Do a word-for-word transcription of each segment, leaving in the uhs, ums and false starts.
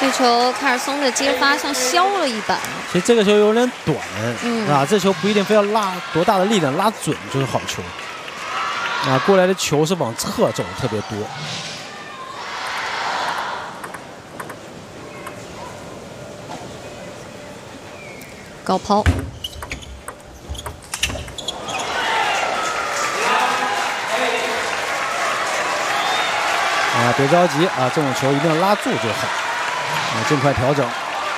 这球卡尔松的接发像削了一板。 其实这个球有点短， 嗯、 啊，这球不一定非要拉多大的力量，拉准就是好球。啊，过来的球是往侧走特别多。 高抛。 啊，别着急啊，这种球一定要拉住就好。啊，尽快调整。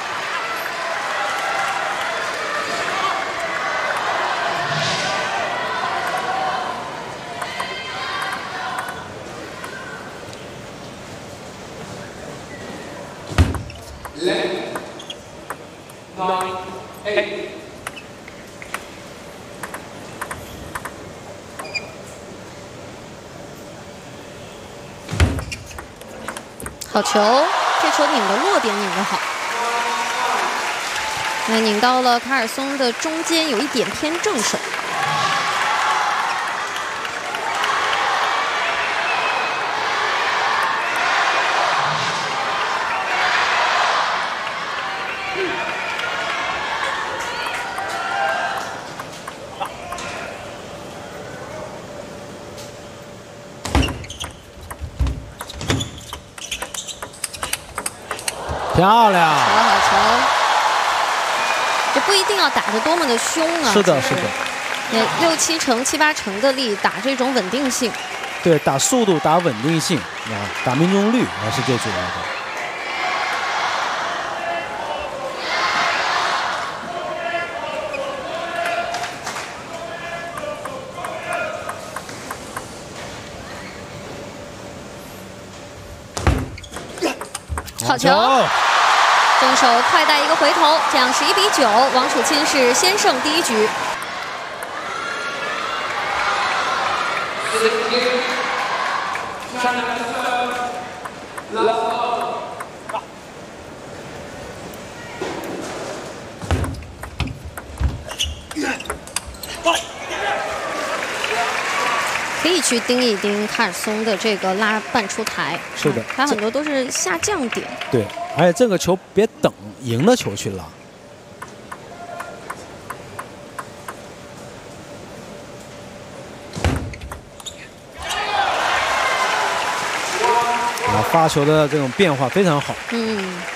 好球，这球拧的落点拧得好，那拧到了卡尔松的中间，有一点偏正手。 漂亮！ 好好球，这不一定要打得多么的凶啊。 是的，是的。 那六七成、七八成的力打这种稳定性。 对，打速度、打稳定性啊，打命中率还是最主要的。 好球！正手快带一个回头，这样是一比九，王楚钦是先胜第一局。可以去盯一盯卡尔松的这个拉半出台， 是的， 他很多都是下降点。 对，而且这个球别等赢的球去拉。啊，发球的这种变化非常好。 嗯。